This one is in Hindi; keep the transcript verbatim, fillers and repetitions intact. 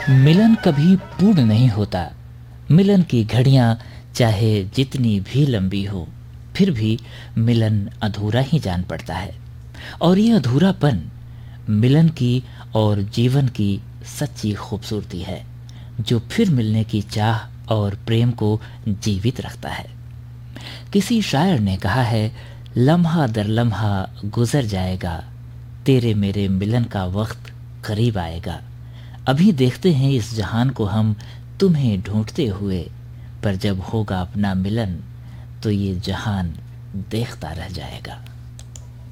मिलन कभी पूर्ण नहीं होता। मिलन की घड़ियां चाहे जितनी भी लंबी हो, फिर भी मिलन अधूरा ही जान पड़ता है। और ये अधूरापन मिलन की और जीवन की सच्ची खूबसूरती है, जो फिर मिलने की चाह और प्रेम को जीवित रखता है। किसी शायर ने कहा है, लम्हा दर लम्हा गुजर जाएगा, तेरे मेरे मिलन का वक्त करीब आएगा। अभी देखते हैं इस जहान को हम तुम्हें ढूंढते हुए, पर जब होगा अपना मिलन तो ये जहान देखता रह जाएगा।